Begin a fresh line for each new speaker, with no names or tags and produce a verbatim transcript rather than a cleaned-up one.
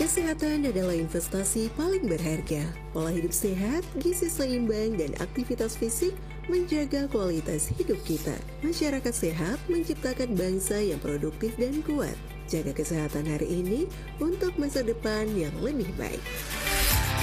Kesehatan adalah investasi paling berharga. Pola hidup sehat, gizi seimbang, dan aktivitas fisik menjaga kualitas hidup kita. Masyarakat sehat menciptakan bangsa yang produktif dan kuat. Jaga kesehatan hari ini untuk masa depan yang lebih baik.